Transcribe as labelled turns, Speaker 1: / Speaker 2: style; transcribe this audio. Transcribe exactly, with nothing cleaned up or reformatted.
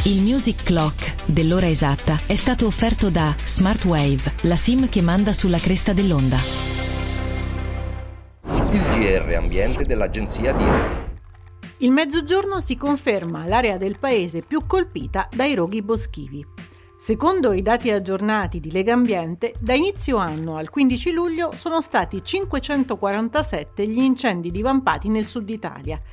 Speaker 1: Il Music Clock dell'ora esatta è stato offerto da Smartwave, la SIM che manda sulla cresta dell'onda.
Speaker 2: Il G R Ambiente dell'agenzia Dire.
Speaker 3: Il Mezzogiorno si conferma l'area del paese più colpita dai roghi boschivi. Secondo i dati aggiornati di Legambiente, da inizio anno al quindici luglio sono stati cinquecentoquarantasette gli incendi divampati nel sud Italia,